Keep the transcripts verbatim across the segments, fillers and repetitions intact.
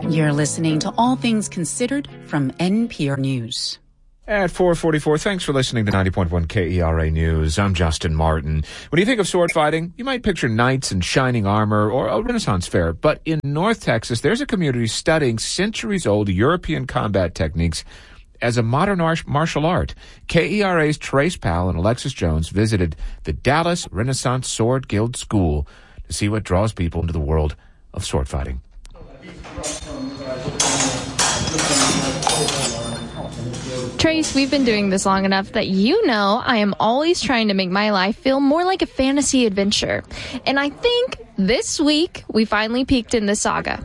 You're listening to All Things Considered from N P R News. At four forty-four, thanks for listening to ninety point one K E R A News. I'm Justin Martin. When you think of sword fighting, you might picture knights in shining armor or a Renaissance fair. But in North Texas, there's a community studying centuries-old European combat techniques as a modern martial art. K E R A's Trace Powell and Alexis Jones visited the Dallas Renaissance Sword Guild School to see what draws people into the world of sword fighting. Trace, we've been doing this long enough that you know I am always trying to make my life feel more like a fantasy adventure. And I think this week we finally peaked in this saga.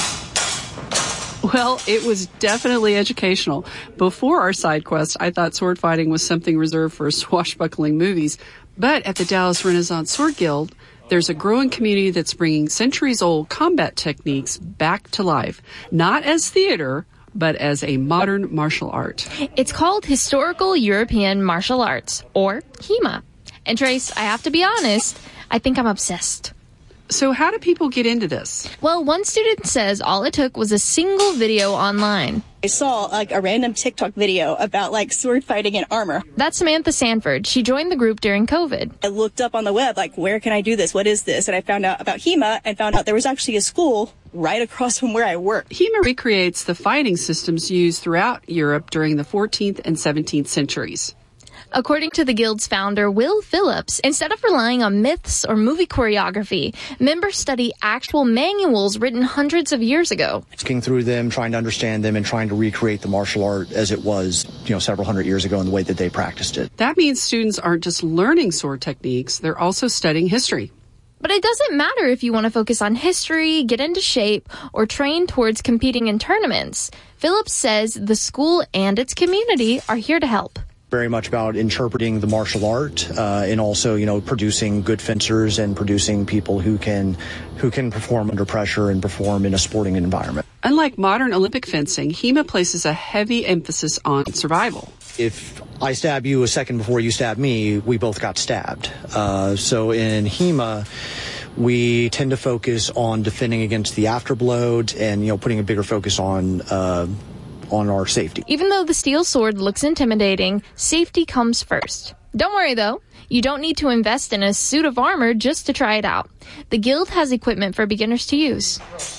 Well, it was definitely educational. Before our side quest, I thought sword fighting was something reserved for swashbuckling movies. But at the Dallas Renaissance Sword Guild, there's a growing community that's bringing centuries-old combat techniques back to life, not as theater, but as a modern martial art. It's called Historical European Martial Arts, or HEMA. And Trace, I have to be honest, I think I'm obsessed. So how do people get into this? Well, one student says all it took was a single video online. I saw like a random TikTok video about like sword fighting and armor. That's Samantha Sanford. She joined the group during COVID. I looked up on the web, like, where can I do this? What is this? And I found out about HEMA and found out there was actually a school right across from where I work. HEMA recreates the fighting systems used throughout Europe during the fourteenth and seventeenth centuries. According to the Guild's founder, Will Phillips, instead of relying on myths or movie choreography, members study actual manuals written hundreds of years ago. Looking through them, trying to understand them, and trying to recreate the martial art as it was, you know, several hundred years ago in the way that they practiced it. That means students aren't just learning sword techniques, they're also studying history. But it doesn't matter if you want to focus on history, get into shape, or train towards competing in tournaments. Phillips says the school and its community are here to help. Very much about interpreting the martial art uh, and also, you know, producing good fencers and producing people who can who can perform under pressure and perform in a sporting environment. Unlike modern Olympic fencing, HEMA places a heavy emphasis on survival. If I stab you a second before you stab me, we both got stabbed. Uh, so in HEMA, we tend to focus on defending against the afterblow and, you know, putting a bigger focus on uh, on our safety. Even though the steel sword looks intimidating, safety comes first. Don't worry though, you don't need to invest in a suit of armor just to try it out. The Guild has equipment for beginners to use.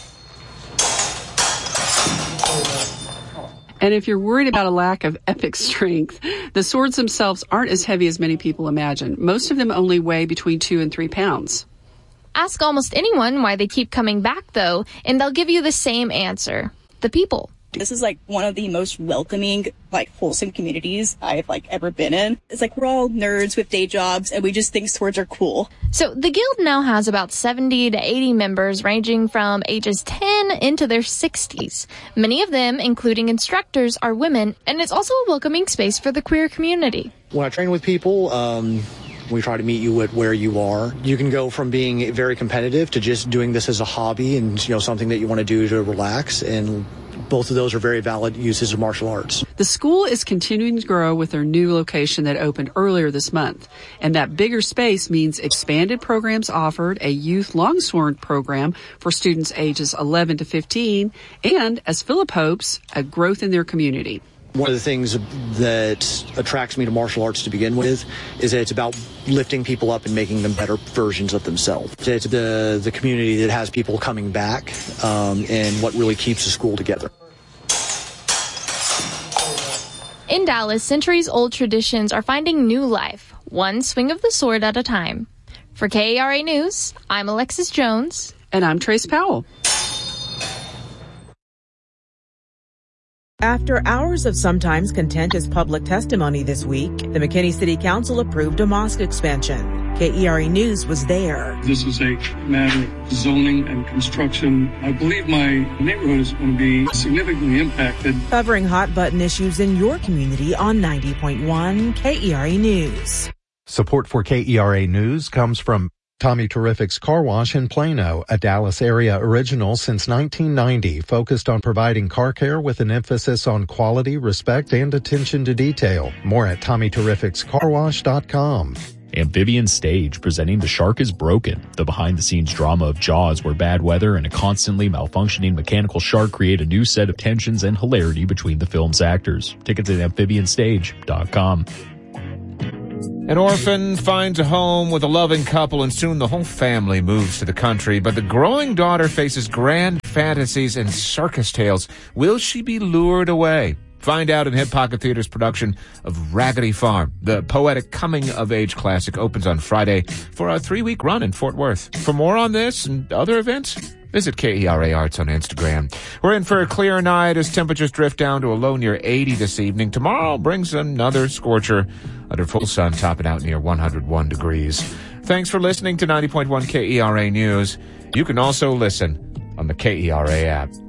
And if you're worried about a lack of epic strength, the swords themselves aren't as heavy as many people imagine. Most of them only weigh between two and three pounds. Ask almost anyone why they keep coming back though, and they'll give you the same answer. The people. This is like one of the most welcoming, like wholesome communities I've like ever been in. It's like we're all nerds with day jobs and we just think swords are cool. So the Guild now has about seventy to eighty members ranging from ages ten into their sixties. Many of them, including instructors, are women, and it's also a welcoming space for the queer community. When I train with people, um, we try to meet you at where you are. You can go from being very competitive to just doing this as a hobby and, you know, something that you want to do to relax, and both of those are very valid uses of martial arts. The school is continuing to grow with their new location that opened earlier this month. And that bigger space means expanded programs offered, a youth longsword program for students ages eleven to fifteen, and, as Philip hopes, a growth in their community. One of the things that attracts me to martial arts to begin with is that it's about lifting people up and making them better versions of themselves. It's the, the community that has people coming back um, and what really keeps the school together. In Dallas, centuries-old traditions are finding new life, one swing of the sword at a time. For K E R A News, I'm Alexis Jones. And I'm Trace Powell. After hours of sometimes contentious public testimony this week, the McKinney City Council approved a mosque expansion. K E R A News was there. This is a matter of zoning and construction. I believe my neighborhood is going to be significantly impacted. Covering hot-button issues in your community on ninety point one K E R A News. Support for K E R A News comes from Tommy Terrific's Car Wash in Plano, a Dallas area original since nineteen ninety, focused on providing car care with an emphasis on quality, respect, and attention to detail. More at Tommy Terrifics Car Wash dot com. Amphibian Stage, presenting The Shark is Broken, the behind-the-scenes drama of Jaws, where bad weather and a constantly malfunctioning mechanical shark create a new set of tensions and hilarity between the film's actors. Tickets at amphibian stage dot com. An orphan finds a home with a loving couple, and soon the whole family moves to the country. But the growing daughter faces grand fantasies and circus tales. Will she be lured away? Find out in Hip Pocket Theater's production of Raggedy Farm. The poetic coming-of-age classic opens on Friday for a three-week run in Fort Worth. For more on this and other events, visit K E R A Arts on Instagram. We're in for a clear night as temperatures drift down to a low near eighty this evening. Tomorrow brings another scorcher under full sun, topping out near one hundred one degrees. Thanks for listening to ninety point one K E R A News. You can also listen on the K E R A app.